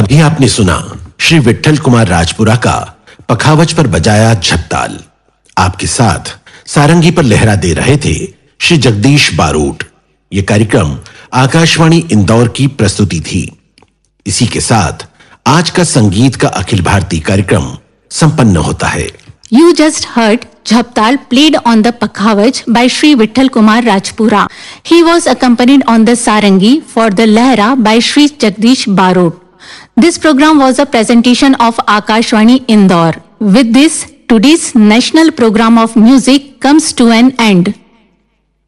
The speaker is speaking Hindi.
अभी आपने सुना श्री विट्ठल कुमार राजपुरा का पखावज पर बजाया झपताल। आपके साथ सारंगी पर लहरा दे रहे थे श्री जगदीश बारोट। यह कार्यक्रम आकाशवाणी इंदौर की प्रस्तुति थी। इसी के साथ आज का संगीत का अखिल भारतीय कार्यक्रम संपन्न होता है। You just heard Jhaptal played on the Pakhavaj by Shri Vitthal Kumar Rajpura. He was accompanied on the Sarangi for the Lehra by Shri Jagdish Barot. This program was a presentation of Akashvani Indore. With this, today's national program of music comes to an end.